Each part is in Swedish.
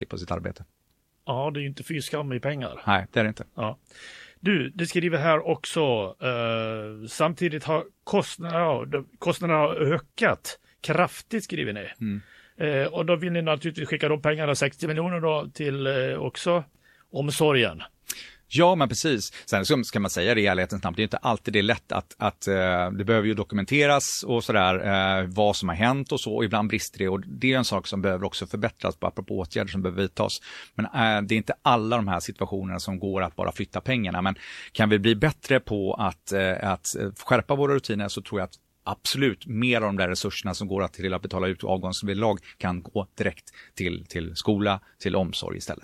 på sitt arbete. Ja, det är ju inte fy skam i pengar. Nej, det är det inte. Ja. Du, det skriver här också, samtidigt har kostnaderna har ökat kraftigt, skriver ni. Och då vill ni naturligtvis skicka de pengarna, 60 miljoner då, till också omsorgen. Ja, men precis. Sen ska man säga det i ärlighetens namn, det är inte alltid det är lätt att det behöver ju dokumenteras och sådär, vad som har hänt och så, och ibland brister det, och det är en sak som behöver också förbättras på apropå åtgärder som behöver vidtas. Men det är inte alla de här situationerna som går att bara flytta pengarna, men kan vi bli bättre på att skärpa våra rutiner, så tror jag att absolut mer av de där resurserna som går till att betala ut avgångsvederlag kan gå direkt till skola, till omsorg istället.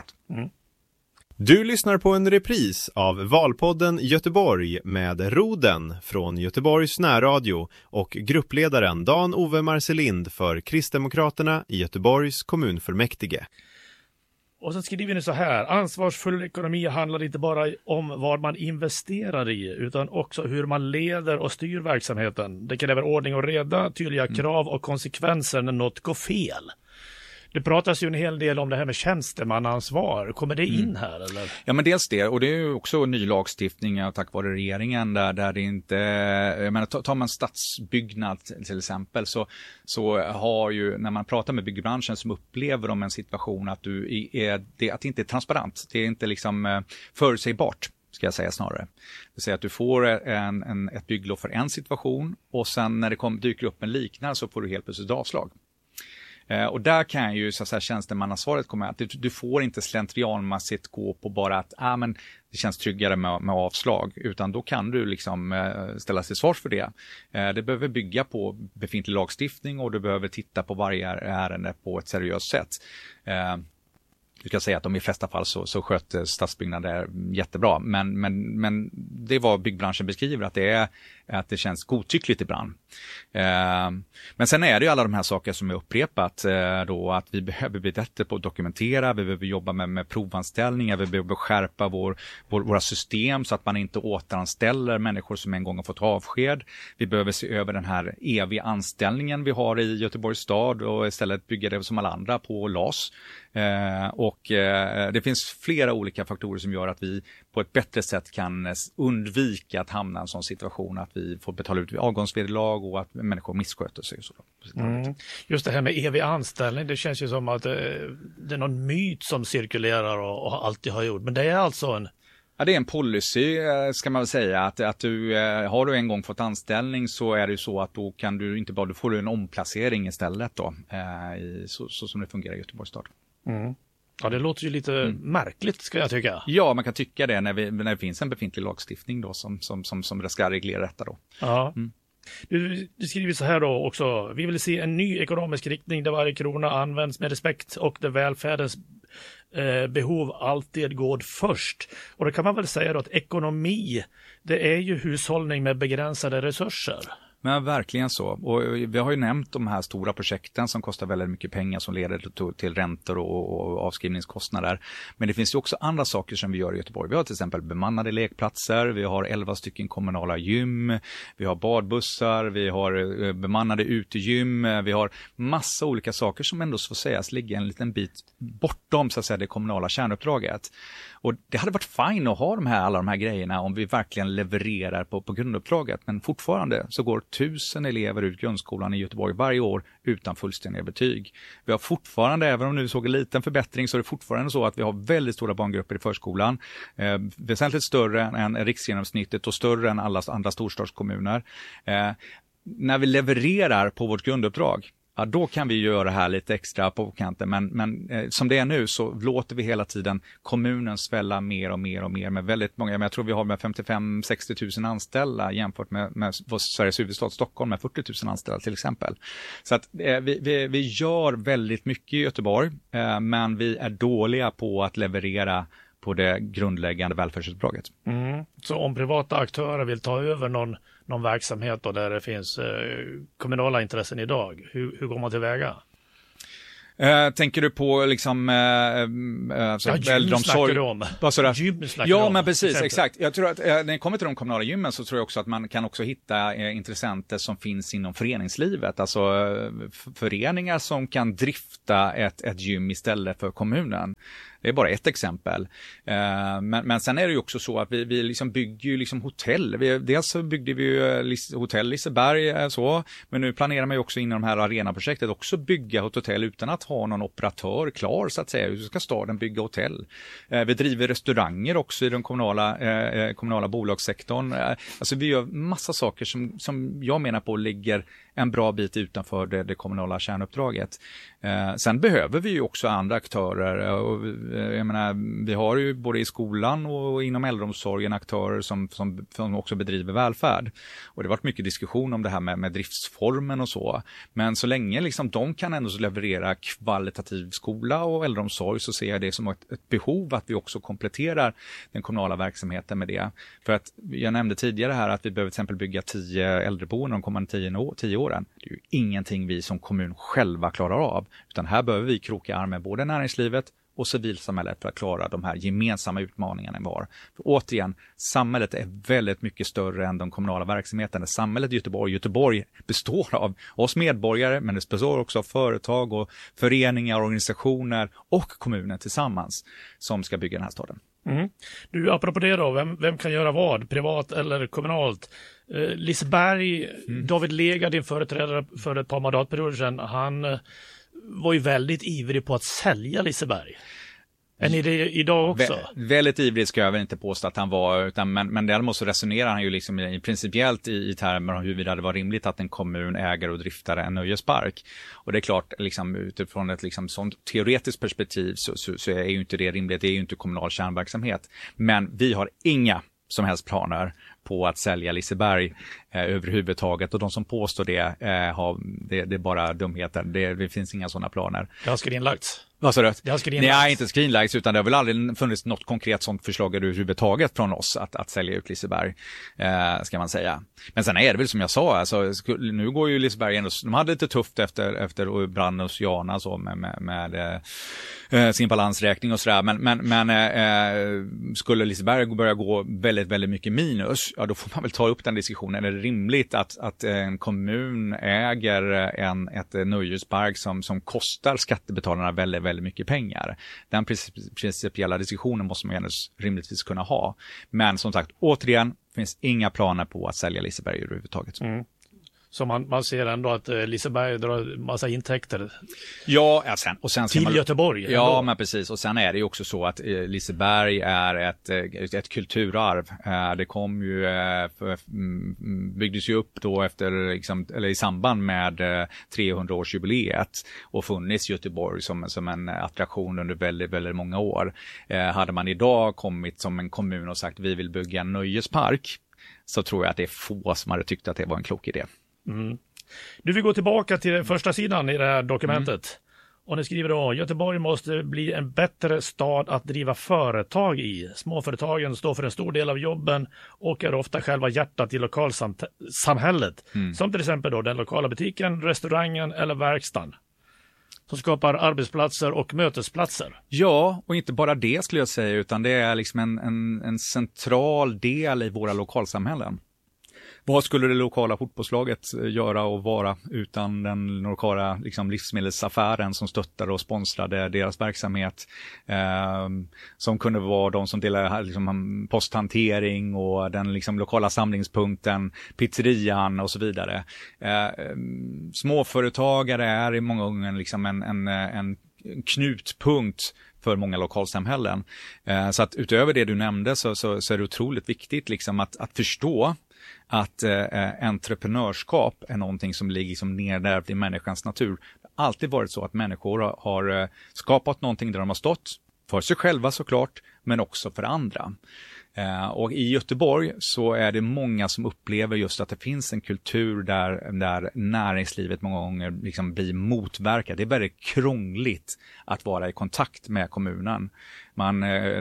Du lyssnar på en repris av Valpodden Göteborg med Roden från Göteborgs närradio och gruppledaren Dan-Ove Marcelind för Kristdemokraterna i Göteborgs kommunfullmäktige. Och sen skriver ni så här: ansvarsfull ekonomi handlar inte bara om vad man investerar i, utan också hur man leder och styr verksamheten. Det kräver ordning och reda, tydliga krav och konsekvenser när något går fel. Det pratas ju en hel del om det här med tjänstemannaansvar. Kommer det in här eller? Ja, men dels det, och det är ju också ny lagstiftning tack vare regeringen där det inte, jag menar, tar man stadsbyggnad till exempel, så har ju, när man pratar med byggbranschen, som upplever de en situation att att det inte är transparent, det är inte liksom förutsägbart, ska jag säga snarare. Det vill säga att du får ett bygglov för en situation, och sen när det dyker upp en liknande så får du helt plötsligt avslag. Och där kan ju så att säga tjänstemannaansvaret komma, att du får inte slentrianmässigt gå på bara att men det känns tryggare med avslag, utan då kan du liksom ställa till svars för det. Det behöver bygga på befintlig lagstiftning, och du behöver titta på varje ärende på ett seriöst sätt. Du kan säga att de i flesta fall så sköter stadsbyggnader jättebra, men det är vad byggbranschen beskriver, att det känns godtyckligt ibland. Men sen är det ju alla de här saker som jag upprepat då, att vi behöver bli bättre på att dokumentera, vi behöver jobba med provanställningar, vi behöver skärpa våra system så att man inte återanställer människor som en gång har fått avsked. Vi behöver se över den här eviga anställningen vi har i Göteborgs stad och istället bygga det som alla andra på LAS. Och det finns flera olika faktorer som gör att vi på ett bättre sätt kan undvika att hamna i en sån situation att vi får betala ut avgångsvederlag och att människor missköter sig. Just det här med evig anställning, det känns ju som att det är någon myt som cirkulerar och alltid har gjort. Men det är alltså en... Ja, det är en policy, ska man väl säga, att du har du en gång fått anställning, så är det ju så att då kan du inte bara, du får en omplacering istället då, så som det fungerar i Göteborgs stad. Ja, det låter ju lite märkligt, ska jag tycka. Ja, man kan tycka det när det finns en befintlig lagstiftning då som ska reglera detta då. Ja. Du skriver så här då också: vi vill se en ny ekonomisk riktning där varje krona används med respekt och där välfärdens behov alltid går först. Och då kan man väl säga då att ekonomi, det är ju hushållning med begränsade resurser. Men verkligen så. Och vi har ju nämnt de här stora projekten som kostar väldigt mycket pengar, som leder till räntor och avskrivningskostnader. Men det finns ju också andra saker som vi gör i Göteborg. Vi har till exempel bemannade lekplatser, vi har 11 stycken kommunala gym, vi har badbussar, vi har bemannade utegym, vi har massa olika saker som ändå får sägas ligga en liten bit bortom så att säga det kommunala kärnuppdraget. Och det hade varit fint att ha alla de här grejerna om vi verkligen levererar på grunduppdraget. Men fortfarande så går 1000 elever ut grundskolan i Göteborg varje år utan fullständiga betyg. Vi har fortfarande, även om nu såg en liten förbättring, så är det fortfarande så att vi har väldigt stora barngrupper i förskolan. Väsentligt större än riksgenomsnittet och större än alla andra storstadskommuner. När vi levererar på vårt grunduppdrag, ja, då kan vi göra det här lite extra på kanten, men som det är nu så låter vi hela tiden kommunen svälla mer och mer och mer med väldigt många, jag tror vi har med 55-60 000 anställda jämfört med Sveriges huvudstad Stockholm med 40 000 anställda till exempel. Så att vi gör väldigt mycket i Göteborg, men vi är dåliga på att leverera på det grundläggande välfärdsuppdraget. Så om privata aktörer vill ta över någon verksamhet då, där det finns kommunala intressen idag, hur går man tillväga? Tänker du på liksom äldreomsorg? Gym snackar ja, men precis, exakt. Jag tror att när det kommer till de kommunala gymmen så tror jag också att man kan också hitta intressenter som finns inom föreningslivet. Alltså föreningar som kan drifta ett gym istället för kommunen. Det är bara ett exempel. Men sen är det ju också så att vi liksom bygger ju liksom hotell. Dels så byggde vi ju hotell Liseberg så, men nu planerar man ju också inom det här arenaprojektet också bygga hotell utan att ha någon operatör klar så att säga. Hur ska staden bygga hotell? Vi driver restauranger också i den kommunala bolagssektorn. Alltså vi gör massa saker som jag menar på ligger en bra bit utanför det kommunala kärnuppdraget. Sen behöver vi ju också andra aktörer. Och, jag menar, vi har ju både i skolan och inom äldreomsorgen aktörer som också bedriver välfärd. Och det har varit mycket diskussion om det här med driftsformen och så. Men så länge liksom de kan ändå leverera kvalitativ skola och äldreomsorg så ser jag det som ett behov att vi också kompletterar den kommunala verksamheten med det. För att jag nämnde tidigare här att vi behöver till exempel bygga 10 äldreboenden de kommande 10 åren. Det är ju ingenting vi som kommun själva klarar av. Utan här behöver vi kroka arm med både näringslivet och civilsamhället för att klara de här gemensamma utmaningarna vi har. För återigen, samhället är väldigt mycket större än de kommunala verksamheterna. Samhället i Göteborg består av oss medborgare, men det består också av företag och föreningar, organisationer och kommuner tillsammans som ska bygga den här staden. Mm. Du, apropå det då, vem kan göra vad? Privat eller kommunalt? Liseberg, David Lega, din företrädare för ett par mandatperioder sedan, han var ju väldigt ivrig på att sälja Liseberg. Är ni det idag också? Väldigt ivrig ska jag väl inte påstå att han var, men däremot så resonerar han ju liksom principiellt i termer om huruvida det var rimligt att en kommun äger och driftar en nöjespark. Och det är klart, liksom, utifrån ett liksom, sånt teoretiskt perspektiv så är ju inte det rimligt, det är ju inte kommunal kärnverksamhet. Men vi har inga som helst planer på att sälja Liseberg överhuvudtaget, och de som påstår det det är bara dumheter. Det finns inga sådana planer. Det har skrinlagts. Vad sa du? Nej, inte skrinlagts, utan det har väl aldrig funnits något konkret sånt förslag överhuvudtaget från oss att sälja ut Liseberg, ska man säga. Men sen är det väl som jag sa, alltså, nu går ju Liseberg ändå, de hade lite tufft efter branden hos Jana så med sin balansräkning och sådär, men skulle Liseberg börja gå väldigt, väldigt mycket minus, ja då får man väl ta upp den diskussionen. Är det rimligt att en kommun äger ett nöjespark som kostar skattebetalarna väldigt, väldigt mycket pengar? Den principiella diskussionen måste man rimligtvis kunna ha. Men som sagt, återigen, finns inga planer på att sälja Liseberg överhuvudtaget. Mm. Så man ser ändå att Liseberg drar massa intäkter. Ja, sen till Göteborg. Ja, ändå. men precis. Och sen är det ju också så att Liseberg är ett kulturarv. Det kom ju byggdes ju upp då i samband med 300-årsjubileet och funnits i Göteborg som en attraktion under väldigt, väldigt många år. Hade man idag kommit som en kommun och sagt vi vill bygga en nöjespark, så tror jag att det är få som hade tyckt att det var en klok idé. Mm. Du vill gå tillbaka till första sidan i det här dokumentet. Och ni skriver då: Göteborg måste bli en bättre stad att driva företag i. Småföretagen står för en stor del av jobben och är ofta själva hjärtat i lokalsamhället. Som till exempel då den lokala butiken, restaurangen eller verkstaden. Som skapar arbetsplatser och mötesplatser. Ja, och inte bara det skulle jag säga, utan det är liksom en central del i våra lokalsamhällen. Vad skulle det lokala fotbollslaget göra och vara utan den lokala livsmedelsaffären som stöttade och sponsrade deras verksamhet? Som kunde vara de som delade posthantering och den lokala samlingspunkten, pizzerian och så vidare. Småföretagare är i många gånger en knutpunkt för många lokalsamhällen. Så att utöver det du nämnde så är det otroligt viktigt att förstå att entreprenörskap är någonting som ligger nedärvt i människans natur. Det har alltid varit så att människor har skapat någonting där de har stått för sig själva såklart, men också för andra. Och i Göteborg så är det många som upplever just att det finns en kultur där näringslivet många gånger liksom blir motverkat. Det är väldigt krångligt att vara i kontakt med kommunen. Man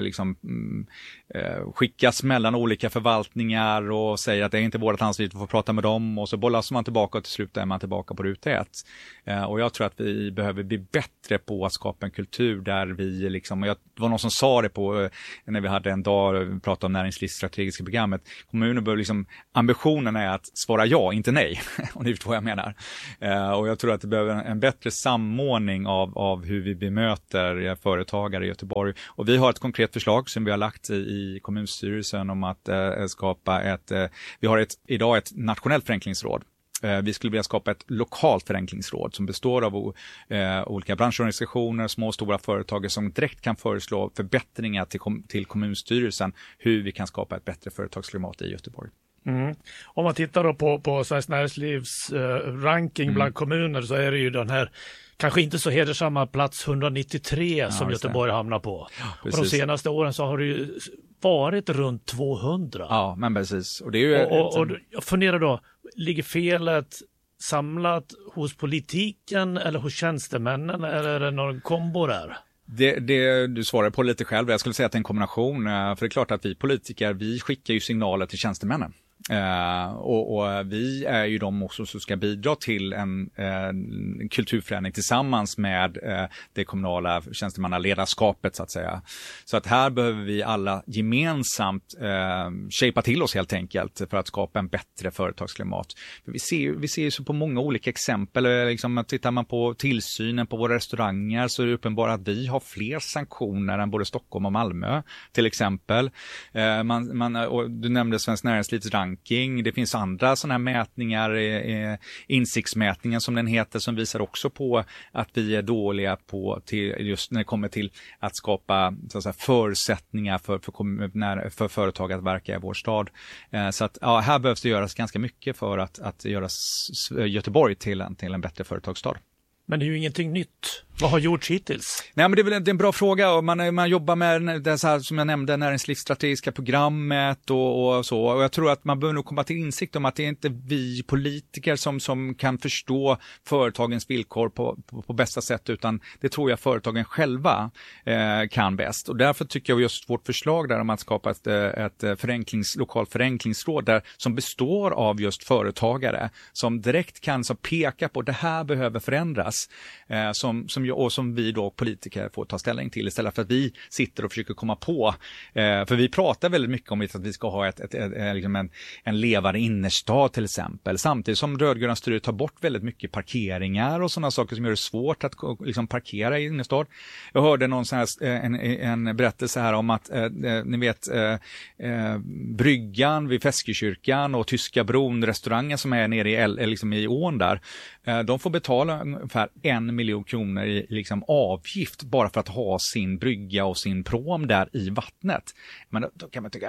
skickas mellan olika förvaltningar och säger att det är inte vårt ansvar att få prata med dem, och så bollas man tillbaka och till slut är man tillbaka på ruta 1. Och jag tror att vi behöver bli bättre på att skapa en kultur där vi det var någon som sa det när vi hade en dag och pratade om näringslivsstrategiska programmet. Kommunen bör ambitionen är att svara ja, inte nej. Och ni förstår vad jag menar. Och jag tror att det behöver en bättre samordning av hur vi bemöter företagare i Göteborg. Och vi har ett konkret förslag som vi har lagt i kommunstyrelsen om att skapa vi har idag ett nationellt förenklingsråd. Vi skulle vilja skapa ett lokalt förenklingsråd som består av olika branschorganisationer, små och stora företag som direkt kan föreslå förbättringar till kommunstyrelsen hur vi kan skapa ett bättre företagsklimat i Göteborg. Om man tittar då på Svenskt Näringslivs ranking bland kommuner, så är det ju den här kanske inte så hedersamma plats 193 som Göteborg hamnar på. Ja, och de senaste åren så har det ju varit runt 200. Ja, men precis. Och det är ju och jag funderar då, ligger felet samlat hos politiken eller hos tjänstemännen, eller är det någon kombo där? Det du svarar på lite själv. Jag skulle säga att det är en kombination. För det är klart att vi politiker, vi skickar ju signaler till tjänstemännen. Och vi är ju de också som ska bidra till en kulturförändring tillsammans med det kommunala tjänstemannaledarskapet så att säga. Så att här behöver vi alla gemensamt shapea till oss helt enkelt för att skapa en bättre företagsklimat. För vi ser ju så på många olika exempel. Tittar man på tillsynen på våra restauranger så är det uppenbart att vi har fler sanktioner än både Stockholm och Malmö till exempel. Och du nämnde Svenskt Näringslivs ranking. Det finns andra sådana här mätningar, insiktsmätningen som den heter, som visar också på att vi är dåliga just när det kommer till att skapa så att säga, förutsättningar för företag att verka i vår stad. Så att här behövs det göras ganska mycket för att göra Göteborg till en bättre företagsstad. Men det är ju ingenting nytt. Vad har gjorts hittills? Nej, men det är en bra fråga. Och man jobbar med det så här, som jag nämnde, näringslivsstrategiska programmet och så. Och jag tror att man behöver nog komma till insikt om att det är inte vi politiker som kan förstå företagens villkor på bästa sätt, utan det tror jag företagen själva kan bäst. Och därför tycker jag just vårt förslag där om att skapa ett lokalt förenklingsråd som består av just företagare som direkt kan peka på det här behöver förändras, som vi då politiker får ta ställning till istället för att vi sitter och försöker komma på. För vi pratar väldigt mycket om att vi ska ha en levande innerstad till exempel. Samtidigt som rödgröna styret tar bort väldigt mycket parkeringar och sådana saker som gör det svårt att parkera i innerstad. Jag hörde en berättelse här om att ni vet bryggan vid Feskekyrkan och Tyska bron, restaurangen som är nere i ån där, de får betala ungefär 1 miljon kronor i avgift bara för att ha sin brygga och sin prom där i vattnet. Men då kan man tycka,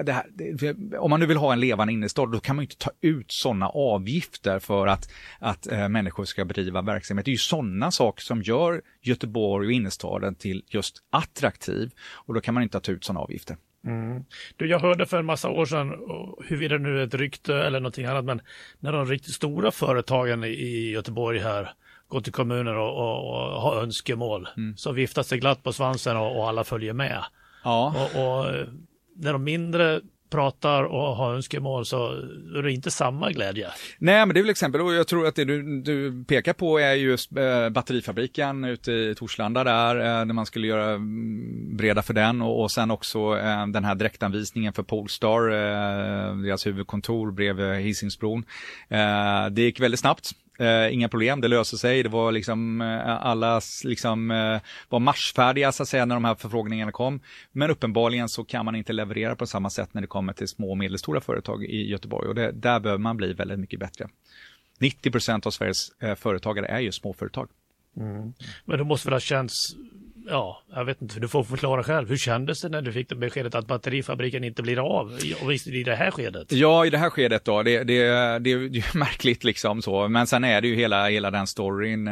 om man nu vill ha en levande innerstad, då kan man inte ta ut sådana avgifter för att människor ska bedriva verksamhet. Det är ju sådana saker som gör Göteborg och innerstaden till just attraktiv, och då kan man inte ta ut sådana avgifter. Jag hörde för en massa år sedan, huruvida det nu är ett rykte eller någonting annat, men när de riktigt stora företagen i Göteborg här går till kommuner och har önskemål, så viftas det glatt på svansen och alla följer med. Ja. Och när de mindre pratar och har önskemål så är det inte samma glädje. Nej, men det är väl exempel, och jag tror att det du pekar på är just batterifabriken ute i Torslanda där man skulle göra breda för den, och sen också den här direktanvisningen för Polestar, deras huvudkontor bredvid Hisingsbron. Det gick väldigt snabbt. Inga problem, det löser sig. Det var alla var marschfärdiga så att säga när de här förfrågningarna kom. Men uppenbarligen så kan man inte leverera på samma sätt när det kommer till små och medelstora företag i Göteborg. Och där behöver man bli väldigt mycket bättre. 90% av Sveriges företagare är ju småföretag. Men det måste väl ha känts jag vet inte, du får förklara själv. Hur kändes det när du fick det beskedet att batterifabriken inte blir av? Och visst i det här skedet? Ja, i det här skedet då, det är ju märkligt liksom så. Men sen är det ju hela den storyn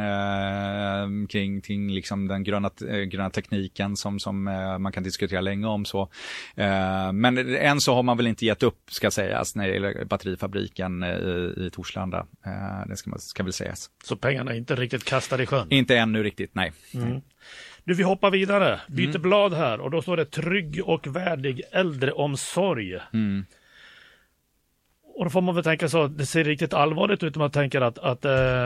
kring liksom den gröna tekniken som man kan diskutera länge om så. Men än så har man väl inte gett upp, ska sägas, när det gäller batterifabriken i Torslanda. Det ska väl sägas. Så pengarna är inte riktigt kastade i sjön? Inte ännu riktigt, nej. Du, vi hoppar vidare. Byter blad här och då står det trygg och värdig äldreomsorg. Och då får man väl tänka så, det ser riktigt allvarligt ut om man tänker att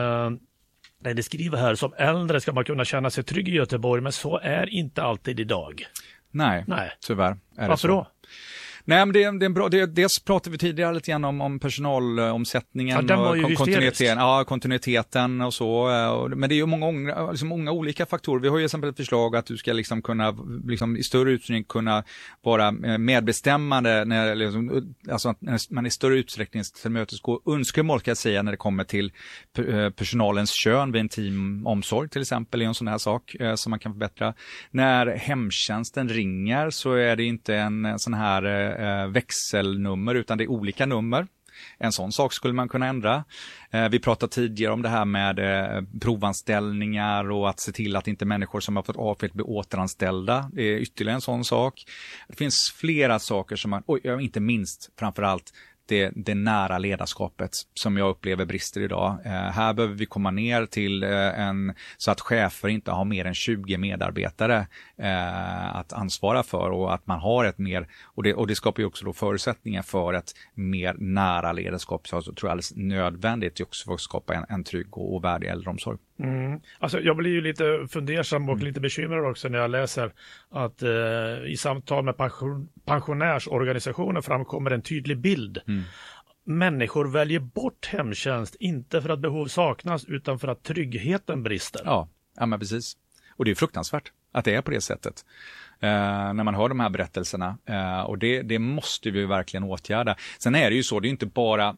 det skriver här, som äldre ska man kunna känna sig trygg i Göteborg, men så är inte alltid idag. Nej. Tyvärr är Varför det så. då? Nej, men det är en bra, dels pratade vi tidigare lite grann om personalomsättningen och kontinuiteten och så. Men det är ju många olika faktorer. Vi har ju exempel ett förslag att du ska liksom kunna liksom i större utsträckning kunna vara medbestämmande alltså att man i större utsträckning tillmötesgår önskemål, ska jag säga, när det kommer till personalens kön vid en teamomsorg till exempel, är en sån här sak som man kan förbättra. När hemtjänsten ringer så är det inte en sån här växelnummer, utan det är olika nummer. En sån sak skulle man kunna ändra. Vi pratade tidigare om det här med provanställningar och att se till att inte människor som har fått avsked blir återanställda. Det är ytterligare en sån sak. Det finns flera saker som inte minst framförallt det nära ledarskapet som jag upplever brister idag. Här behöver vi komma ner till så att chefer inte har mer än 20 medarbetare att ansvara för, och att man har ett mer, och det skapar ju också då förutsättningar för ett mer nära ledarskap, så jag tror jag är alldeles nödvändigt också för att skapa en trygg och värdig äldreomsorg. Alltså jag blir ju lite fundersam och lite bekymrad också när jag läser att i samtal med pensionärsorganisationer framkommer en tydlig bild. Människor väljer bort hemtjänst, inte för att behov saknas utan för att tryggheten brister. Ja, men precis. Och det är fruktansvärt att det är på det sättet. När man hör de här berättelserna, och det måste vi verkligen åtgärda. Sen är det ju så, det är inte bara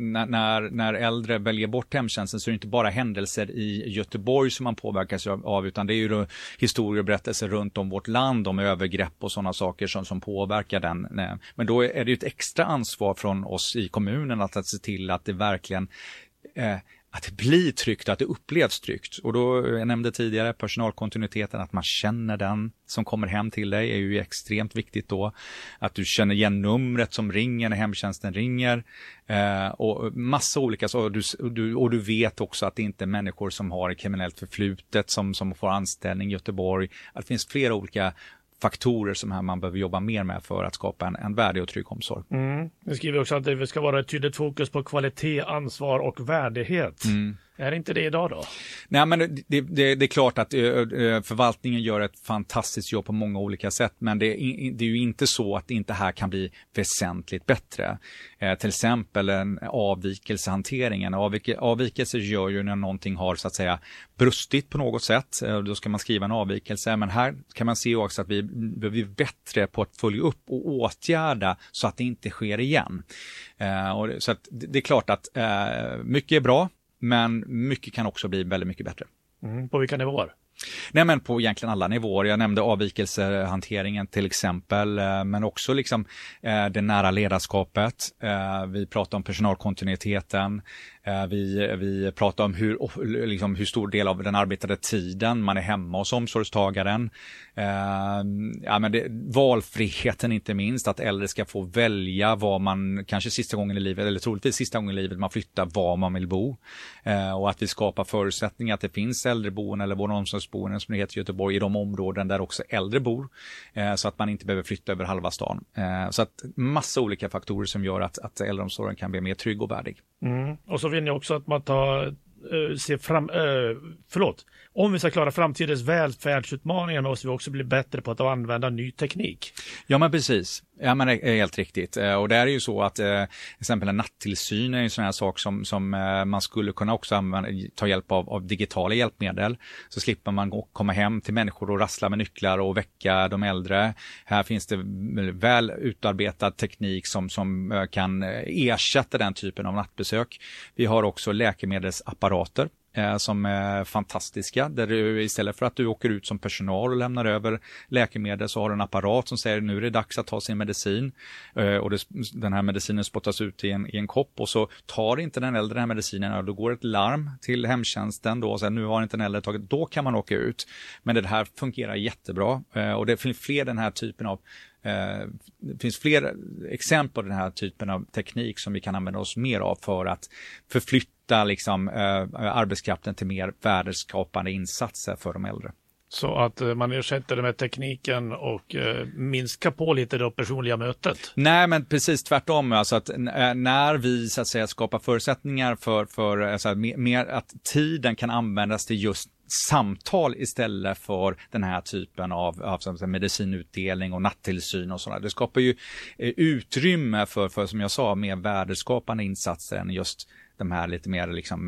när äldre väljer bort hemtjänsten, så är det inte bara händelser i Göteborg som man påverkas av, utan det är ju då historier och berättelser runt om vårt land om övergrepp och sådana saker som påverkar den. Men då är det ju ett extra ansvar från oss i kommunen att se till att det verkligen att det blir tryggt, att det upplevs tryggt. Och då, jag nämnde tidigare personalkontinuiteten, att man känner den som kommer hem till dig är ju extremt viktigt då. Att du känner igen numret som ringer när hemtjänsten ringer. Och massa olika, och du vet också att det inte är människor som har ett kriminellt förflutet som får anställning i Göteborg. Att det finns flera olika faktorer som här man behöver jobba mer med för att skapa en värdig och trygg omsorg. Vi skriver också att det ska vara ett tydligt fokus på kvalitet, ansvar och värdighet. Är det inte det idag då? Nej, men det är klart att förvaltningen gör ett fantastiskt jobb på många olika sätt, men det är ju inte så att inte här kan bli väsentligt bättre. Till exempel en avvikelsehanteringen. Avvikelser gör ju när någonting har så att säga brustit på något sätt. Då ska man skriva en avvikelse, men här kan man se också att vi blir bättre på att följa upp och åtgärda så att det inte sker igen. Så att det är klart att mycket är bra, men mycket kan också bli väldigt mycket bättre. På vilka nivåer? Nej, men på egentligen alla nivåer. Jag nämnde avvikelsehanteringen till exempel, men också liksom det nära ledarskapet. Vi pratar om personalkontinuiteten. Vi pratar om hur stor del av den arbetade tiden man är hemma hos omsorgstagaren. Valfriheten inte minst, att äldre ska få välja var man, kanske sista gången i livet, eller troligtvis sista gången i livet, man flyttar var man vill bo. Och att vi skapar förutsättningar att det finns äldreboenden eller våra omsorgsboenden som det heter i Göteborg i de områden där också äldre bor. Så att man inte behöver flytta över halva stan. Så att massa olika faktorer som gör att äldreomsorgen kan bli mer trygg och värdig. Och så vill ni också att man ser fram, om vi ska klara framtidens välfärdsutmaningar måste vi också bli bättre på att använda ny teknik. Ja, men precis. Ja, men det är helt riktigt. Och det är ju så att till exempel en nattillsyn är en sån här sak som man skulle kunna också ta hjälp av digitala hjälpmedel. Så slipper man komma hem till människor och rassla med nycklar och väcka de äldre. Här finns det väl utarbetad teknik som kan ersätta den typen av nattbesök. Vi har också läkemedelsapparater som är fantastiska, där du istället för att du åker ut som personal och lämnar över läkemedel så har du en apparat som säger nu är det dags att ta sin medicin och den här medicinen spottas ut i en kopp och så tar inte den äldre den här medicinen och då går ett larm till hemtjänsten då och säger nu har inte den äldre tagit, då kan man åka ut. Men det här fungerar jättebra och det finns fler den här typen av det finns fler exempel på den här typen av teknik som vi kan använda oss mer av för att förflytta liksom, arbetskraften till mer värdeskapande insatser för de äldre. Så att man ersätter det med tekniken och minskar på lite det personliga mötet? Nej, men precis tvärtom. Alltså att när vi så att säga skapar förutsättningar för alltså, mer att tiden kan användas till just samtal istället för den här typen av medicinutdelning och nattillsyn och sådär. Det skapar ju utrymme för som jag sa, mer värdeskapande insatser än just de här lite mer liksom,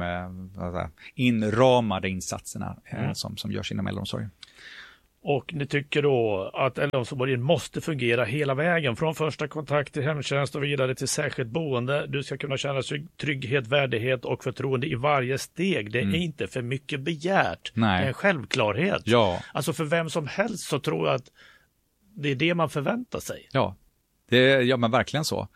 inramade insatserna som görs inom äldreomsorgen. Och ni tycker då att äldreomsorgen måste fungera hela vägen från första kontakt till hemtjänst och vidare till särskilt boende. Du ska kunna känna trygghet, värdighet och förtroende i varje steg. Det är inte för mycket begärt. Nej. Det är en självklarhet. Ja. Alltså för vem som helst så tror jag att det är det man förväntar sig. Ja. Ja men verkligen så.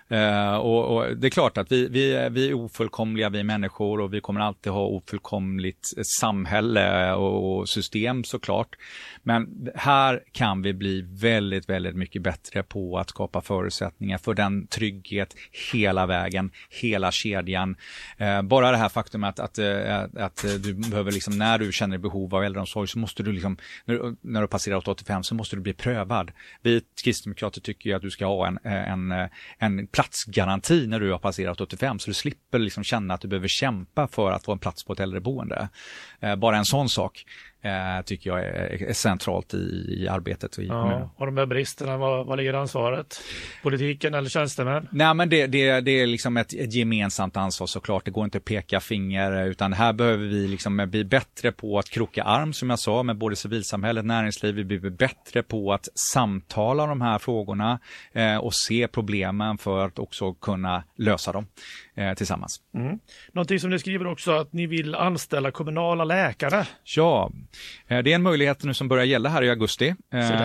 Och det är klart att vi är ofullkomliga, vi människor, och vi kommer alltid ha ofullkomligt samhälle och system såklart. Men här kan vi bli väldigt, väldigt mycket bättre på att skapa förutsättningar för den trygghet hela vägen, hela kedjan. Bara det här faktum att du behöver liksom, när du känner behov av äldreomsorg så måste du liksom, när du passerar 85 så måste du bli prövad. Vi kristdemokrater tycker ju att du ska ha en platsgaranti när du har passerat 85 så du slipper liksom känna att du behöver kämpa för att få en plats på ett äldreboende. Bara en sån sak tycker jag är centralt i arbetet. Och i kommunen. Och de här bristerna, vad ligger ansvaret? Politiken eller tjänstemän? Nej, men det är liksom ett gemensamt ansvar såklart. Det går inte att peka finger, utan här behöver vi liksom bli bättre på att kroka arm, som jag sa, med både civilsamhället, näringsliv. Vi blir bättre på att samtala om de här frågorna och se problemen för att också kunna lösa dem tillsammans. Någonting som ni skriver också, att ni vill anställa kommunala läkare. Ja, det är en möjlighet nu som börjar gälla här i augusti.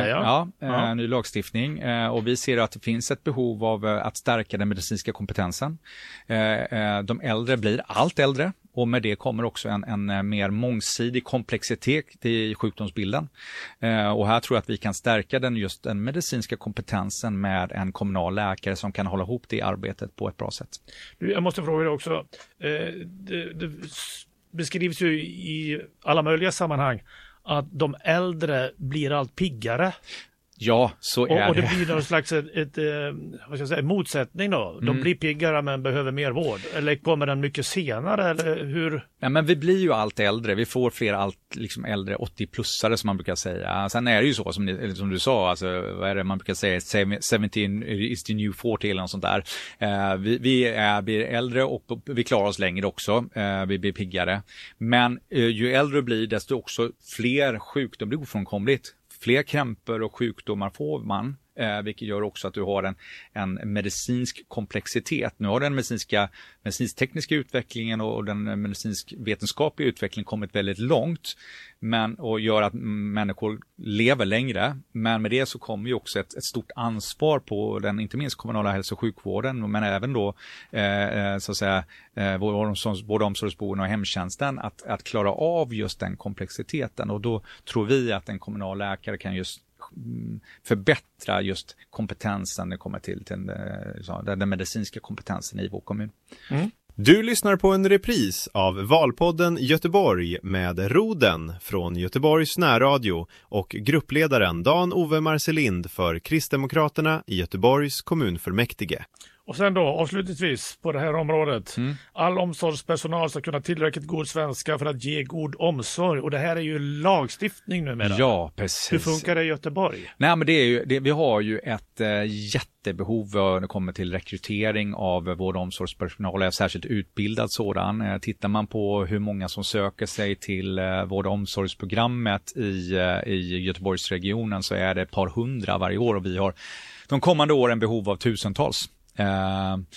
Ny lagstiftning. Och vi ser att det finns ett behov av att stärka den medicinska kompetensen. De äldre blir allt äldre. Och med det kommer också en mer mångsidig komplexitet i sjukdomsbilden. Och här tror jag att vi kan stärka den medicinska kompetensen med en kommunal läkare som kan hålla ihop det arbetet på ett bra sätt. Jag måste fråga dig också. Det beskrivs ju i alla möjliga sammanhang att de äldre blir allt piggare. Ja, så är det. Och det blir någon slags motsättning då. De blir piggare men behöver mer vård. Eller kommer den mycket senare? Eller hur? Ja, men vi blir ju allt äldre. Vi får fler liksom äldre 80-plussare som man brukar säga. Sen är det ju så som du sa. Alltså, vad är det man brukar säga? 17 is the new 40 eller något sånt där. Vi blir äldre och vi klarar oss längre också. Vi blir piggare. Men ju äldre blir desto också fler sjukdomar blir ofrånkomligt. Fler krämpor och sjukdomar får man, vilket gör också att du har en medicinsk komplexitet. Nu har den medicinsk-tekniska utvecklingen och den medicinsk-vetenskapliga utvecklingen kommit väldigt långt och gör att människor lever längre. Men med det så kommer ju också ett stort ansvar på den, inte minst kommunala hälso- och sjukvården, men även då så att säga vård- och omsorgsboenden och hemtjänsten att klara av just den komplexiteten. Och då tror vi att en kommunal läkare kan just förbättra just kompetensen när det kommer till den medicinska kompetensen i vår kommun. Du lyssnar på en repris av Valpodden Göteborg med Roden från Göteborgs närradio och gruppledaren Dan-Ove Marcelind för Kristdemokraterna i Göteborgs kommunfullmäktige. Och sen då, avslutningsvis på det här området. All omsorgspersonal ska kunna tillräckligt god svenska för att ge god omsorg. Och det här är ju lagstiftning numera. Ja, precis. Hur funkar det i Göteborg? Nej, men vi har ju ett jättebehov när det kommer till rekrytering av vård- och omsorgspersonal, särskilt utbildad sådan. Tittar man på hur många som söker sig till vård- och omsorgsprogrammet i Göteborgsregionen så är det ett par hundra varje år, och vi har de kommande åren behov av tusentals.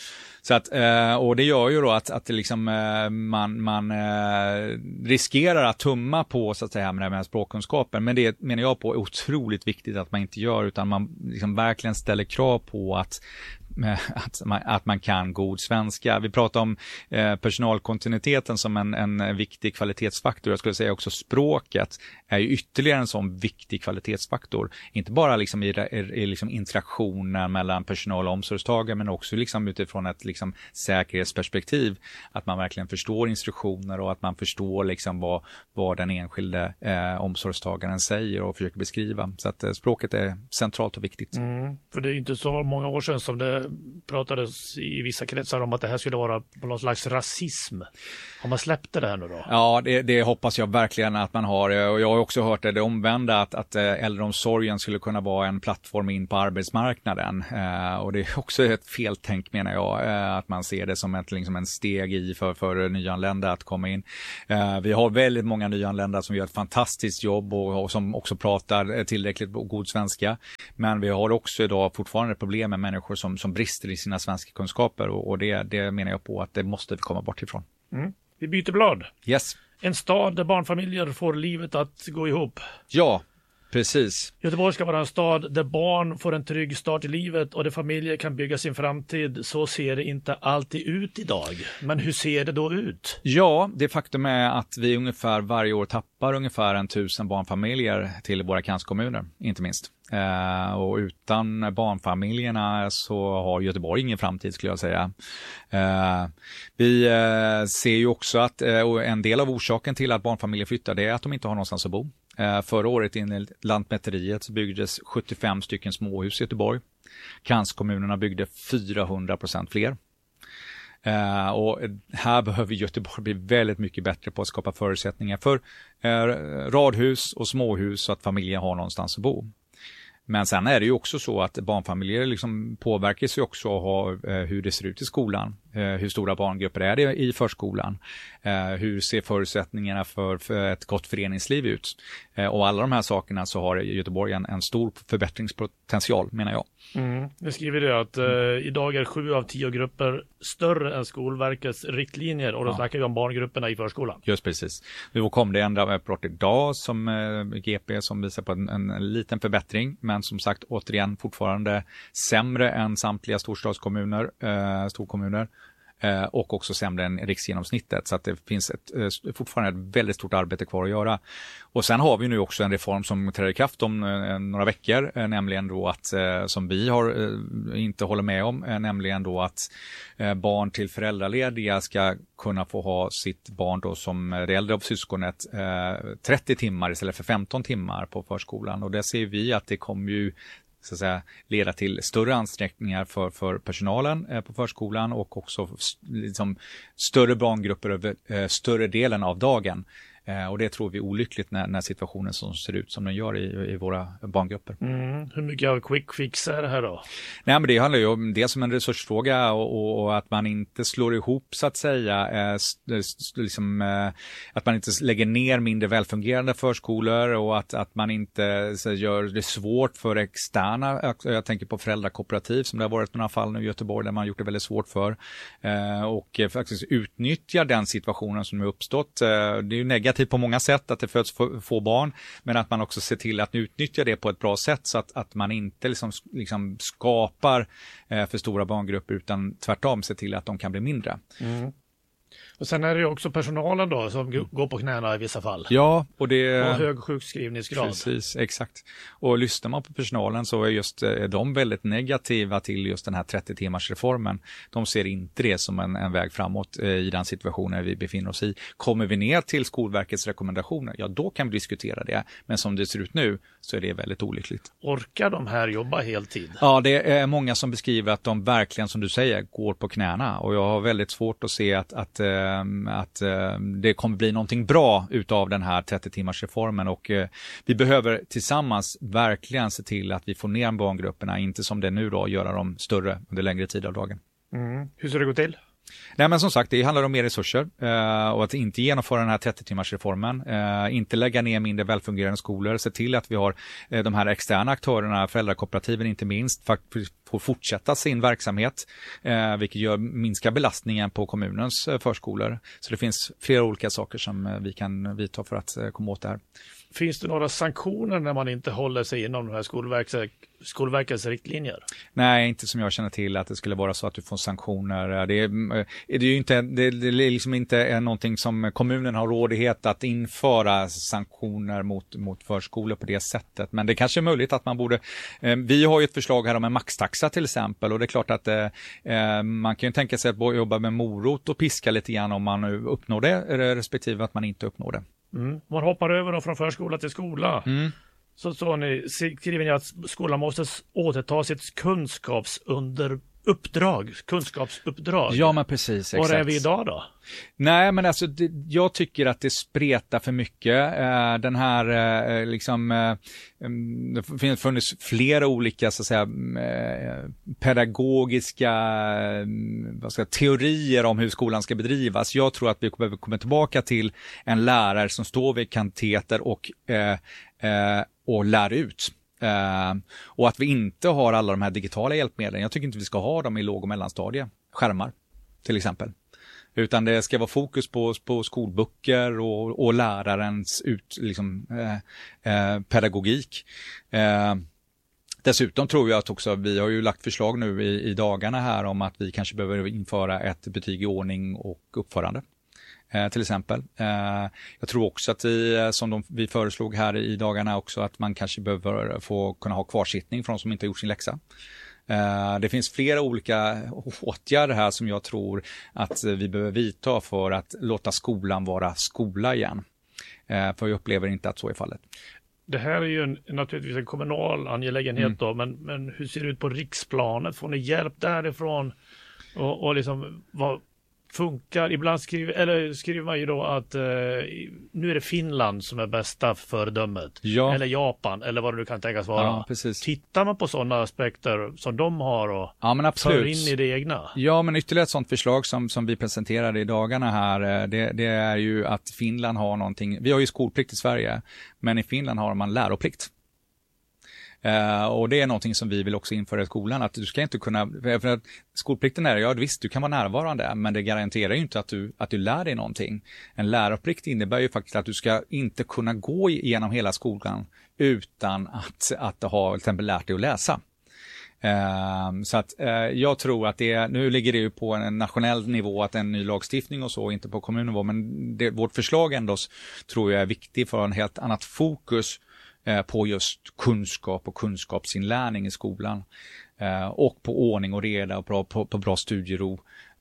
Så att, och det gör ju då att liksom, man riskerar att tumma på så att säga med den här språkkunskapen. Men det menar jag på är otroligt viktigt att man inte gör, utan man liksom verkligen ställer krav på att man kan god svenska. Vi pratar om personalkontinuiteten som en viktig kvalitetsfaktor. Jag skulle säga också språket är ju ytterligare en sån viktig kvalitetsfaktor. Inte bara liksom i liksom interaktionen mellan personal och omsorgstagare, men också liksom utifrån ett liksom säkerhetsperspektiv. Att man verkligen förstår instruktioner och att man förstår liksom vad den enskilde omsorgstagaren säger och försöker beskriva. Så att språket är centralt och viktigt. För det är inte så många år sedan som det pratades i vissa kretsar om att det här skulle vara på någon slags rasism. Har man släppt det här nu då? Ja, det hoppas jag verkligen att man har. Och jag har också hört det omvända, att äldreomsorgen skulle kunna vara en plattform in på arbetsmarknaden. Och det är också ett feltänk, menar jag, att man ser det som liksom en steg i för nyanlända att komma in. Vi har väldigt många nyanlända som gör ett fantastiskt jobb och som också pratar tillräckligt god svenska. Men vi har också idag fortfarande problem med människor som brister i sina svenska kunskaper, och det menar jag på att det måste vi komma bort ifrån. Vi byter blad. Yes. En stad där barnfamiljer får livet att gå ihop. Ja, precis. Göteborg ska vara en stad där barn får en trygg start i livet och där familjer kan bygga sin framtid. Så ser det inte alltid ut idag. Men hur ser det då ut? Ja, det faktum är att vi ungefär varje år tappar ungefär 1000 barnfamiljer till våra kranskommuner, inte minst. Och utan barnfamiljerna så har Göteborg ingen framtid, skulle jag säga. Vi ser ju också att en del av orsaken till att barnfamiljer flyttar, det är att de inte har någonstans att bo. Förra året enligt Lantmäteriet så byggdes 75 stycken småhus i Göteborg. Kranskommunerna byggde 400% fler. Och här behöver Göteborg bli väldigt mycket bättre på att skapa förutsättningar för radhus och småhus så att familjer har någonstans att bo. Men sen är det ju också så att barnfamiljer liksom påverkas ju också av hur det ser ut i skolan. Hur stora barngrupper är det i förskolan? Hur ser förutsättningarna för ett gott föreningsliv ut? Och alla de här sakerna så har Göteborg en stor förbättringspotential, menar jag. Det skriver det att idag är 7 av 10 grupper större än Skolverkets riktlinjer, och då snackar vi om barngrupperna i förskolan. Just precis. Nu kom det en rapport idag som GP som visar på en liten förbättring, men som sagt återigen fortfarande sämre än samtliga storstadskommuner, storkommuner. Och också sämre än riksgenomsnittet, så att det finns fortfarande ett väldigt stort arbete kvar att göra. Och sen har vi nu också en reform som träder i kraft om några veckor, nämligen då att, som vi inte håller med om, nämligen då att barn till föräldralediga ska kunna få ha sitt barn då som det äldre av syskonet 30 timmar istället för 15 timmar på förskolan. Och det ser vi att det kommer ju så att säga leda till större ansträngningar för personalen på förskolan, och också liksom större barngrupper över större delen av dagen. Och det tror vi är olyckligt när situationen som ser ut som den gör i våra barngrupper. Hur mycket av quick fix är det här då? Nej, men det handlar ju om det som en resursfråga och att man inte slår ihop så att säga, liksom, att man inte lägger ner mindre välfungerande förskolor, och att man inte så gör det svårt för externa. Jag tänker på föräldrakooperativ som det har varit några fall nu i Göteborg där man har gjort det väldigt svårt för, och faktiskt utnyttja den situationen som har uppstått. Det är ju negativt på många sätt att det föds få barn, men att man också ser till att utnyttja det på ett bra sätt så att man inte liksom skapar för stora barngrupper, utan tvärtom ser till att de kan bli mindre. Och sen är det ju också personalen då som går på knäna i vissa fall. Ja, och det och hög sjukskrivningsgrad. Precis, exakt. Och lyssnar man på personalen så är just de väldigt negativa till just den här 30-timmars-reformen. De ser inte det som en väg framåt i den situationen vi befinner oss i. Kommer vi ner till Skolverkets rekommendationer, ja då kan vi diskutera det. Men som det ser ut nu så är det väldigt olyckligt. Orkar de här jobba heltid? Ja, det är många som beskriver att de verkligen, som du säger, går på knäna. Och jag har väldigt svårt att se att det kommer bli någonting bra utav den här 30-timmars-reformen, och vi behöver tillsammans verkligen se till att vi får ner barngrupperna, inte som det nu då, göra dem större under längre tid av dagen. Hur ska det gå till? Nej, men som sagt, det handlar om mer resurser och att inte genomföra den här 30-timmarsreformen, inte lägga ner mindre välfungerande skolor, se till att vi har de här externa aktörerna, föräldrakooperativen inte minst, faktiskt får fortsätta sin verksamhet, vilket minskar belastningen på kommunens förskolor. Så det finns flera olika saker som vi kan vidta för att komma åt det här. Finns det några sanktioner när man inte håller sig inom de här Skolverkets riktlinjer? Nej, inte som jag känner till att det skulle vara så att du får sanktioner. Det är ju inte, det är liksom inte någonting som kommunen har rådighet att införa sanktioner mot förskolor på det sättet. Men det kanske är möjligt att man borde, vi har ju ett förslag här om en maxtaxa till exempel, och det är klart att man kan ju tänka sig att jobba med morot och piska lite grann om man nu uppnår det, respektive att man inte uppnår det. Man hoppar över då från förskola till skola. Så skriver ni att skolan måste återta sitt kunskapsuppdrag. Ja, men precis. Var är vi idag då? Nej, men alltså jag tycker att det spretar för mycket. Den här det funnits flera olika så att säga pedagogiska teorier om hur skolan ska bedrivas. Jag tror att vi behöver komma tillbaka till en lärare som står vid kanteter och lär ut. Och att vi inte har alla de här digitala hjälpmedlen. Jag tycker inte vi ska ha dem i låg- och mellanstadie. Skärmar till exempel. Utan det ska vara fokus på skolböcker och lärarens pedagogik. Dessutom tror jag att också, vi har ju lagt förslag nu i dagarna här om att vi kanske behöver införa ett betyg i ordning och uppförande. Till exempel. Jag tror också att vi föreslog här i dagarna också, att man kanske behöver kunna ha kvarsittning för de som inte har gjort sin läxa. Det finns flera olika åtgärder här som jag tror att vi behöver vidta för att låta skolan vara skola igen. För jag upplever inte att så är fallet. Det här är ju naturligtvis en kommunal angelägenhet då, men hur ser det ut på riksplanet? Får ni hjälp därifrån? Och liksom vad funkar? Ibland skriver man ju då att nu är det Finland som är bästa föredömet. Ja. Eller Japan, eller vad det nu kan tänkas vara. Ja, precis. Tittar man på sådana aspekter som de har och för in i det egna? Ja, men ytterligare ett sådant förslag som vi presenterade i dagarna här, det är ju att Finland har någonting. Vi har ju skolplikt i Sverige, men i Finland har man läroplikt. Och det är någonting som vi vill också införa i skolan, att du ska inte kunna, för att skolplikten är, ja visst, du kan vara närvarande, men det garanterar ju inte att du lär dig någonting. En läroplikt innebär ju faktiskt att du ska inte kunna gå igenom hela skolan utan att ha till exempel lärt dig att läsa. Så att jag tror att nu ligger det ju på en nationell nivå, att en ny lagstiftning och så, inte på kommunnivå, men vårt förslag ändå tror jag är viktigt för en helt annat fokus på just kunskap och kunskapsinlärning i skolan, och på ordning och reda och på bra studiero.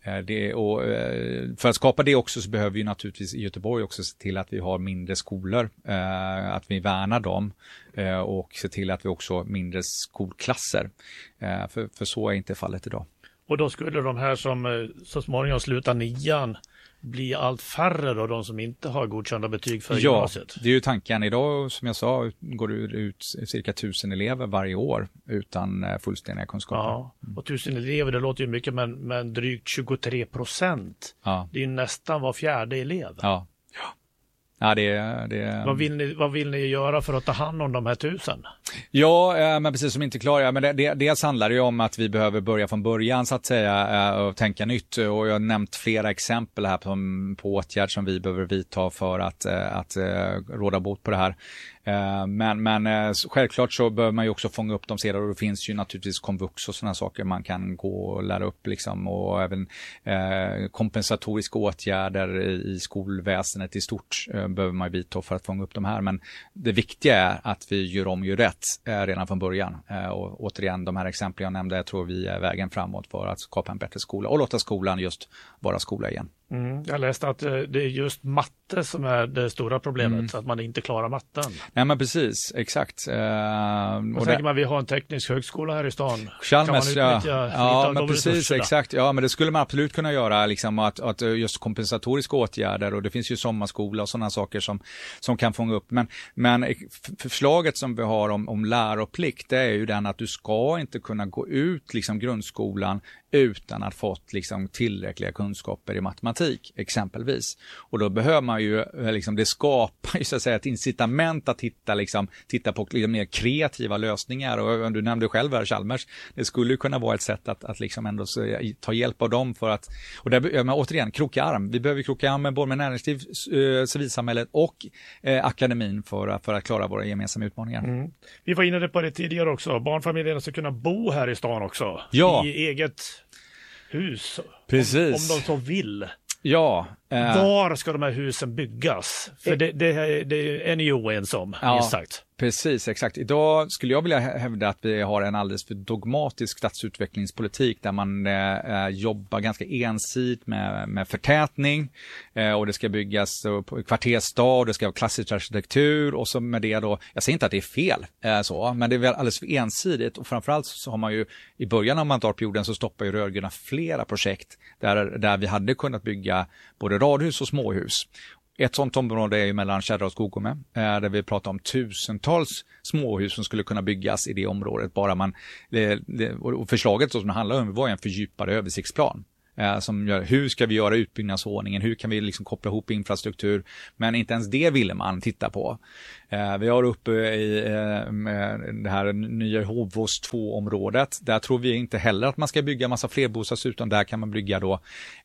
För att skapa det också så behöver vi naturligtvis i Göteborg också se till att vi har mindre skolor, att vi värnar dem, och se till att vi också har mindre skolklasser, för så är inte fallet idag. Och då skulle de här som så småningom slutar 9:an bli allt färre då, de som inte har godkända betyg för gymnasiet? Ja, det är ju tanken. Idag, som jag sa, går det ut cirka 1000 elever varje år utan fullständiga kunskaper. Ja, och 1000 elever, det låter ju mycket, men drygt 23%. Ja. Det är ju nästan var fjärde elev. Ja. Ja, Vad vill ni göra för att ta hand om de här 1000? Ja, men precis som inte klar. Men dels handlar det ju om att vi behöver börja från början så att säga och tänka nytt. Och jag har nämnt flera exempel här på åtgärder som vi behöver vidta för att råda bot på det här. Men självklart så bör man ju också fånga upp dem sedan, och det finns ju naturligtvis komvux och sådana saker man kan gå och lära upp liksom, och även kompensatoriska åtgärder i skolväsendet i stort behöver man ju vidta för att fånga upp de här. Men det viktiga är att vi gör rätt redan från början, och återigen de här exemplen jag nämnde, jag tror vi är vägen framåt för att skapa en bättre skola och låta skolan just vara skola igen. Jag läste att det är just matte som är det stora problemet, att man inte klarar matten. Nej, men precis, exakt. Och tänker man, vi har en teknisk högskola här i stan. Chalmers, kan man utnyttja men precis, exakt. Ja, men det skulle man absolut kunna göra, liksom, att just kompensatoriska åtgärder, och det finns ju sommarskola och sådana saker som kan fånga upp. Men förslaget som vi har om läroplikt, det är ju den att du ska inte kunna gå ut liksom grundskolan utan att fått liksom tillräckliga kunskaper i matematik exempelvis. Och då behöver man ju liksom, det skapar ju så att säga ett incitament att titta på liksom mer kreativa lösningar, och du nämnde själv här Chalmers, det skulle ju kunna vara ett sätt att liksom ändå ta hjälp av dem för att, och där, men återigen, kroka arm. Vi behöver kroka arm med både med näringsliv, civilsamhället och akademin för att klara våra gemensamma utmaningar. Vi var inne på det tidigare också, barnfamiljerna ska kunna bo här i stan också, i eget hus. Precis. Om de så vill. Ja. Var ska de här husen byggas? För det är ni oense om, sagt. Precis, exakt. Idag skulle jag vilja hävda att vi har en alldeles för dogmatisk stadsutvecklingspolitik där man jobbar ganska ensidigt med förtätning, och det ska byggas på kvartersstad, och det ska vara klassisk arkitektur, och så med det då, jag säger inte att det är fel men det är väl alldeles för ensidigt, och framförallt så har man ju i början av mandatperioden så stoppar ju rödgröna flera projekt där vi hade kunnat bygga både radhus och småhus. Ett sånt område är ju mellan Kärra och Skogome, där vi pratar om tusentals småhus som skulle kunna byggas i det området. Och förslaget som det handlar om var en fördjupad översiktsplan. Som gör, hur ska vi göra utbyggnadsordningen, hur kan vi liksom koppla ihop infrastruktur, men inte ens det ville man titta på. Vi har uppe i det här nya Hovås 2-området, där tror vi inte heller att man ska bygga massa flerbostadshus, utan där kan man bygga då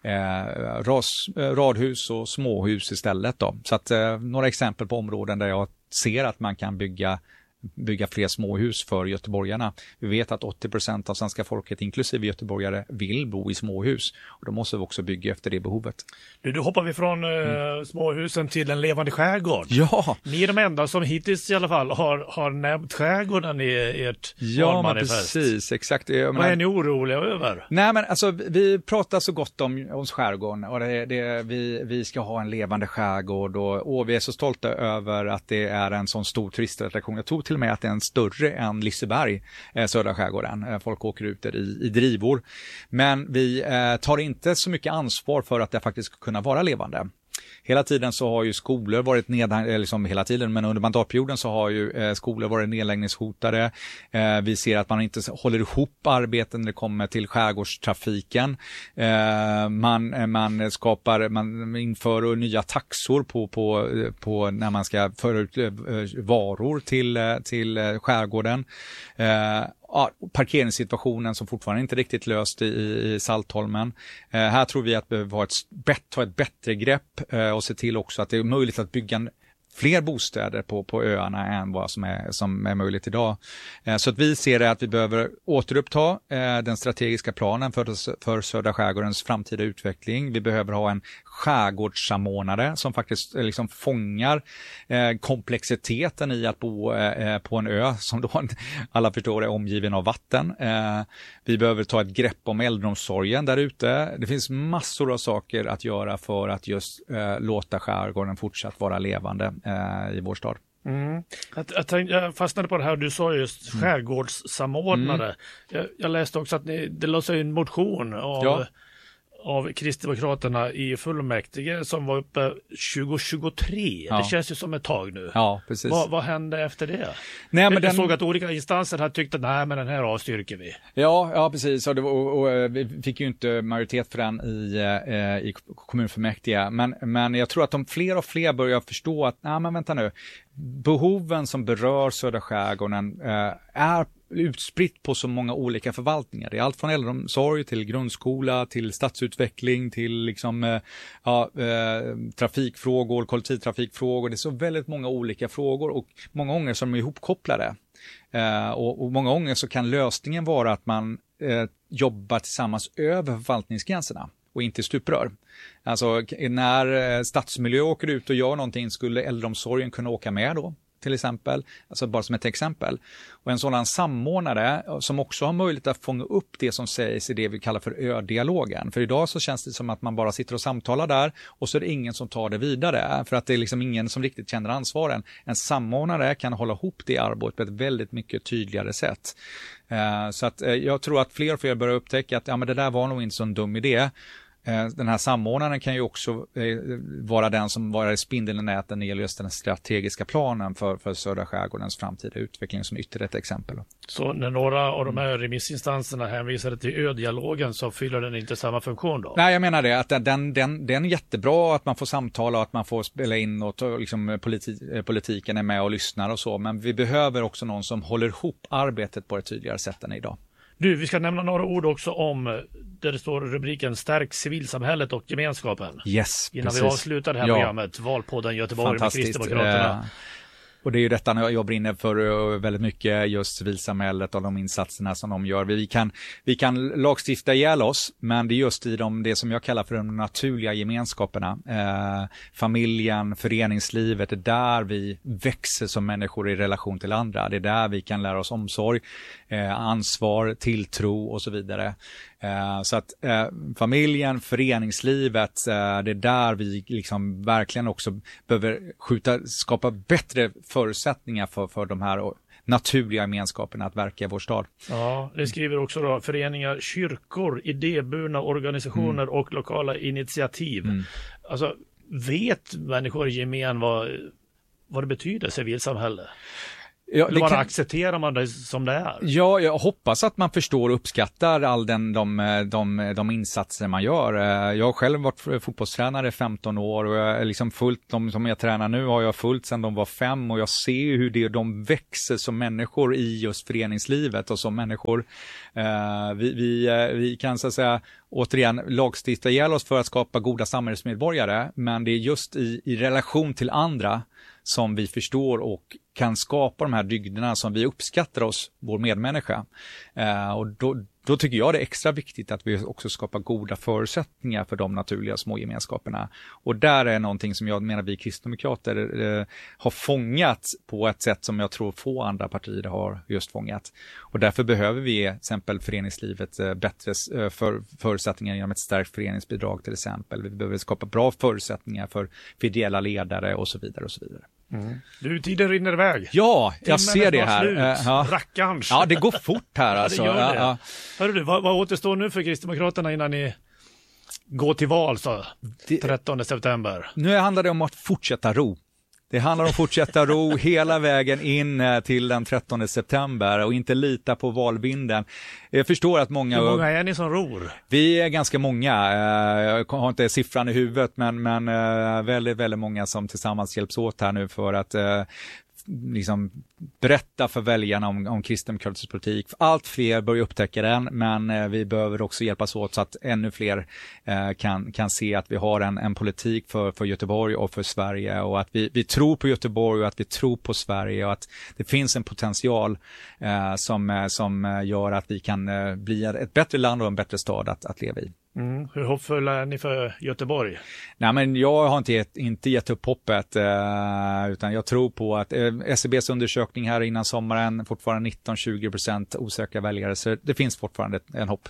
radhus och småhus istället då. Så att några exempel på områden där jag ser att man kan bygga fler småhus för göteborgarna. Vi vet att 80% av svenska folket, inklusive göteborgare, vill bo i småhus. Och då måste vi också bygga efter det behovet. Nu hoppar vi från småhusen till en levande skärgård. Ja! Ni är de enda som hittills i alla fall har nämnt skärgården i ert valmanifest. Ja, precis. Exakt. Vad är ni oroliga över? Nej, men alltså vi pratar så gott om skärgården, och vi ska ha en levande skärgård, och vi är så stolta över att det är en sån stor turistattraktion. Jag tror till och med att det är en större än Liseberg, södra skärgården. Folk åker ut där i drivor. Men vi tar inte så mycket ansvar för att det faktiskt ska kunna vara levande. Hela tiden så har ju skolor varit hela tiden, men under mandatperioden så har ju skolor varit nedläggningshotade. Vi ser att man inte håller ihop arbeten när det kommer till skärgårdstrafiken. Man inför nya taxor på när man ska föra ut varor till skärgården. Parkeringssituationen som fortfarande inte riktigt löst i Saltholmen. Här tror vi att vi behöver ta ett bättre grepp och se till också att det är möjligt att bygga fler bostäder på öarna än vad som är möjligt idag. Så att vi ser att vi behöver återuppta den strategiska planen för södra skärgårdens framtida utveckling. Vi behöver ha en skärgårdssamordnare som faktiskt liksom fångar komplexiteten i att bo på en ö som då alla förstår är omgiven av vatten. Vi behöver ta ett grepp om äldreomsorgen där ute. Det finns massor av saker att göra för att just låta skärgården fortsatt vara levande i vår stad. Jag fastnade på det här, du sa just skärgårdssamordnare. Jag läste också att det lades en motion av Kristdemokraterna i fullmäktige som var uppe 2023. Det känns ju som ett tag nu. Ja, precis. Vad hände efter det? Jag såg att olika instanser hade tyckt att nej, men den här avstyrker vi. Ja, precis. Och vi fick ju inte majoritet för den i kommunfullmäktige. Men jag tror att fler och fler börjar förstå att, nej men vänta nu, behoven som berör södra skärgården är utspritt på så många olika förvaltningar. Det är allt från äldreomsorg till grundskola, till stadsutveckling, till trafikfrågor, kollektivtrafikfrågor. Det är så väldigt många olika frågor, och många gånger som är ihopkopplade. Och många gånger så kan lösningen vara att man jobbar tillsammans över förvaltningsgränserna och inte stuprör. Alltså när stadsmiljö åker ut och gör någonting, skulle äldreomsorgen kunna åka med då? Till exempel, alltså bara som ett exempel. Och en sådan samordnare som också har möjlighet att fånga upp det som sägs i det vi kallar för ö-dialogen. För idag så känns det som att man bara sitter och samtalar där, och så är det ingen som tar det vidare, för att det är liksom ingen som riktigt känner ansvaren. En samordnare kan hålla ihop det arbetet på ett väldigt mycket tydligare sätt. Så att jag tror att fler och fler börjar upptäcka att men det där var nog inte så en dum idé. Den här samordnaren kan ju också vara den som var spindeln i näten när det gäller just den strategiska planen för södra skärgårdens framtida utveckling, som ytterligare ett exempel. Så när några av de här remissinstanserna hänvisade till ödialogen så fyller den inte samma funktion då? Nej, jag menar det, att den är jättebra att man får samtala och att man får spela in och liksom politiken är med och lyssnar och så, men vi behöver också någon som håller ihop arbetet på ett tydligare sätt än idag. Du, vi ska nämna några ord också om där det står rubriken Stärk civilsamhället och gemenskapen. Yes, innan precis. Vi avslutar det här programmet, Valpodden Göteborg med Kristdemokraterna. Och det är ju detta jag brinner för väldigt mycket, just civilsamhället och de insatserna som de gör. Vi kan lagstifta ihjäl oss, men det är just i det som jag kallar för de naturliga gemenskaperna. Familjen, föreningslivet, det är där vi växer som människor i relation till andra. Det är där vi kan lära oss omsorg, ansvar, tilltro och så vidare. Så att familjen, föreningslivet, det är där vi liksom verkligen också behöver skapa bättre förutsättningar för de här naturliga gemenskaperna att verka i vår stad. Ja, det skriver också då föreningar, kyrkor, idéburna organisationer och lokala initiativ. Alltså, vet människor i gemen vad det betyder, civilsamhälle? Ja, eller bara accepterar man det som det är? Ja, jag hoppas att man förstår och uppskattar all de insatser man gör. Jag har själv varit fotbollstränare i 15 år och jag är liksom fullt, de som jag tränar nu har jag fullt sedan de var 5 och jag ser hur de växer som människor i just föreningslivet och som människor. Vi kan så att säga återigen lagstifta ihjäl oss för att skapa goda samhällsmedborgare, men det är just i relation till andra som vi förstår och kan skapa de här dygderna som vi uppskattar oss, vår medmänniska. Och då tycker jag det är extra viktigt att vi också skapar goda förutsättningar för de naturliga små gemenskaperna. Och där är någonting som jag menar vi kristdemokrater har fångat på ett sätt som jag tror få andra partier har just fångat. Och därför behöver vi till exempel föreningslivet bättre förutsättningar genom ett starkt föreningsbidrag till exempel. Vi behöver skapa bra förutsättningar för ideella ledare och så vidare och så vidare. Du, tiden rinner iväg. Ja, jag ser det här. Rackarns. Ja, det går fort här alltså. Ja, det gör det. Hörru du, vad återstår nu för Kristdemokraterna innan ni går till val så 13 september? Nu handlar det om att fortsätta ro. Det handlar om att fortsätta ro hela vägen in till den 13 september och inte lita på valvinden. Jag förstår att många... Hur många är ni som ror? Vi är ganska många. Jag har inte siffran i huvudet, men väldigt, väldigt många som tillsammans hjälps åt här nu för att liksom berätta för väljarna om kristdemokratisk politik. Allt fler börjar upptäcka den, men vi behöver också hjälpas åt så att ännu fler kan se att vi har en politik för Göteborg och för Sverige och att vi tror på Göteborg och att vi tror på Sverige och att det finns en potential som gör att vi kan bli ett bättre land och en bättre stad att leva i. Hur hoppfulla är ni för Göteborg? Nej, men jag har inte gett upp hoppet utan jag tror på att SCBs undersökning här innan sommaren fortfarande 19-20% osäkra väljare, så det finns fortfarande en hopp.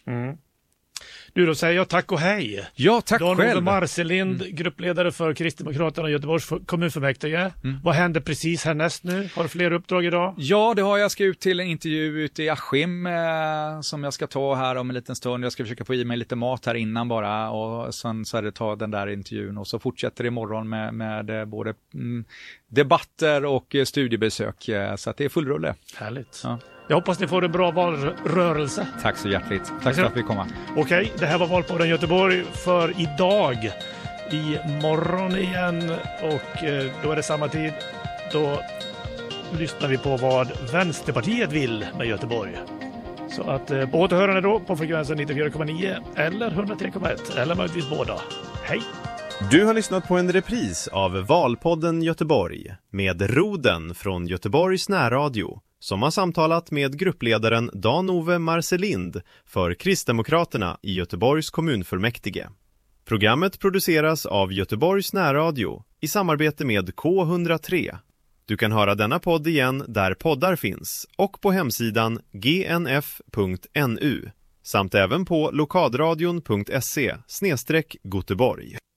Du, då säger jag tack och hej. Ja, tack själv. Dan-Ove Marcelind, gruppledare för Kristdemokraterna och Göteborgs kommunfullmäktige. Vad händer precis härnäst nu? Har du fler uppdrag idag? Ja, det har jag. Ska ut till en intervju ute i Askim som jag ska ta här om en liten stund. Jag ska försöka få i mig lite mat här innan bara och sen så är det ta den där intervjun och så fortsätter det imorgon med både debatter och studiebesök. Så att det är full rulle. Härligt. Ja. Jag hoppas ni får en bra valrörelse. Tack så hjärtligt. Tack för att vi kom. Okej, det här var Valpodden Göteborg för idag. Imorgon igen och då är det samma tid. Då lyssnar vi på vad Vänsterpartiet vill med Göteborg. Så att på återhörande då på frekvensen 94,9 eller 103,1 eller möjligtvis båda. Hej! Du har lyssnat på en repris av Valpodden Göteborg med Roden från Göteborgs närradio som har samtalat med gruppledaren Dan-Ove Marcelind för Kristdemokraterna i Göteborgs kommunfullmäktige. Programmet produceras av Göteborgs närradio i samarbete med K103. Du kan höra denna podd igen där poddar finns och på hemsidan gnf.nu samt även på lokalradion.se/Göteborg.